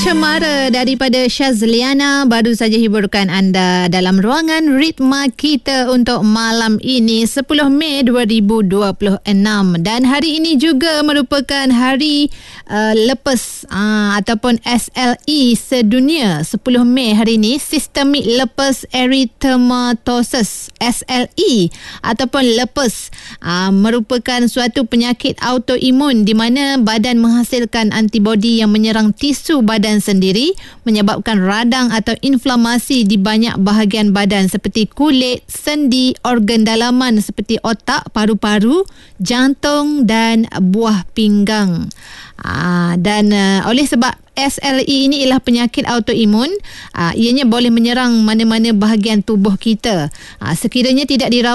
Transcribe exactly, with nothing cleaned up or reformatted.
Cemara daripada Syazliana baru saja hiburkan anda dalam ruangan ritma kita untuk malam ini sepuluh Mei dua ribu dua puluh enam, dan hari ini juga merupakan hari uh, lepes uh, ataupun S L E sedunia. Sepuluh Mei hari ini, Systemic Lupus Erythematosus S L E ataupun lepes uh, merupakan suatu penyakit autoimun di mana badan menghasilkan antibodi yang menyerang tisu badan sendiri, menyebabkan radang atau inflamasi di banyak bahagian badan seperti kulit, sendi, organ dalaman seperti otak, paru-paru, jantung dan buah pinggang. Aa, dan uh, oleh sebab S L E ini ialah penyakit autoimun, aa, ianya boleh menyerang mana-mana bahagian tubuh kita. Aa, sekiranya tidak dirawat